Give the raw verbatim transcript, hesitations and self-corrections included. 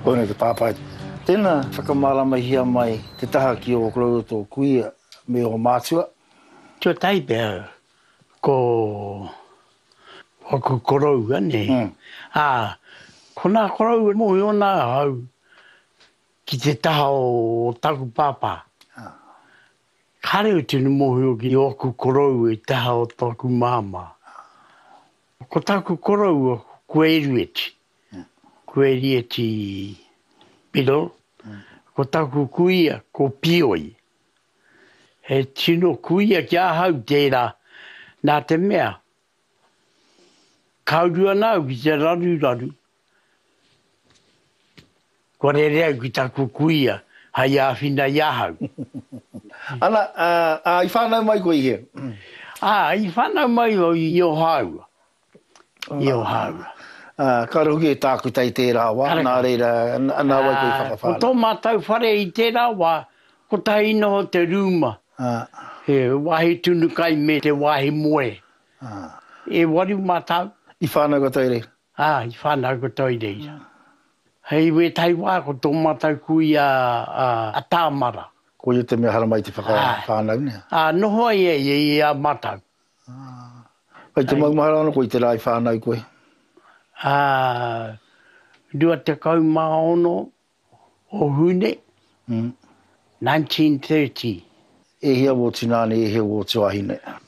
Kone te pāpai. Tēnā whakamarama hia mai te taha ki o Korau tō kuia me o mātua. Tio taipea ko o ko Korau ane. Mm. Ah, ko nā Korau mo i ona hau ki te taha o taku pāpā. Ah. Kare o tinu mohi o ki o ku Korau i taha o taku māma. Ko taku Korau o Kuerieti. Mm. Kuerieti Piro. Mm. Ko taku kuia ko Pioi. He tino kuia ki ahau tērā nā te mea. Kaurua nāu ki te raru raru. Ko re rea ki taku kuia hai āwhina i ahau. Ana, uh, uh, i whānau mai koe i he? Ah, i whānau mai o i o haua. I o haua. Uh, ka rohi e tāku tei tērā wā, nā reira, nā wai koe whakawhāna. Ko tō mātau whare i tērā wā, ko tahi noho te rūma. Ah. He wahi tunu kai me te wahi moe. Ah. E wari mātau. I whānau ko tōi reira? Ah, i whānau ko tōi reira. Hei we tai wā ko tō mātau kui a, a, a tāmara. Ko i te mea hara mai te whaka ah. whānau nea? Ah, noho e e e a mātau. Ah. Pai te maumahara ana ko i te rai whānau koe? Ah, dua te kau maono o hune, mm. nineteen thirty. E hea wo tinane, e hea wo tuahine.